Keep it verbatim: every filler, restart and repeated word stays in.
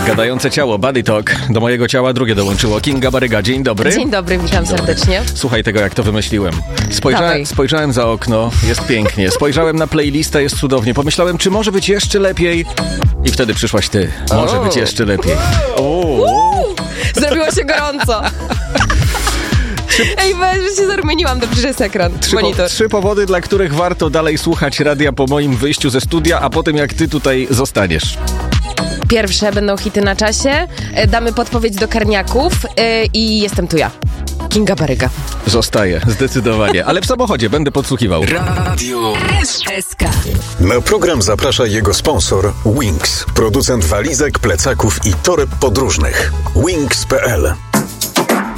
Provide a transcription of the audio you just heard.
Gadające ciało, Body Talk. Do mojego ciała drugie dołączyło. Kinga Baryga, dzień dobry. Dzień dobry, witam Dzień serdecznie. dobry. Słuchaj tego, jak to wymyśliłem. Spojrza- Dawaj. spojrzałem za okno, jest pięknie. Spojrzałem na playlistę, jest cudownie. Pomyślałem, czy może być jeszcze lepiej? I wtedy przyszłaś ty. Może O. być jeszcze lepiej. O. Zrobiło się gorąco. Ej, weź, że się zarumieniłam, dobrze, że jest ekran, Trzy, po, monitor. trzy powody, dla których warto dalej słuchać radia po moim wyjściu ze studia, a potem jak ty tutaj zostaniesz. Pierwsze będą hity na czasie, e, damy podpowiedź do karniaków e, i jestem tu ja, Kinga Baryga. Zostaję, zdecydowanie. Ale w samochodzie będę podsłuchiwał. Radio S K. Na program zaprasza jego sponsor Wings, producent walizek, plecaków i toreb podróżnych. Wings kropka p l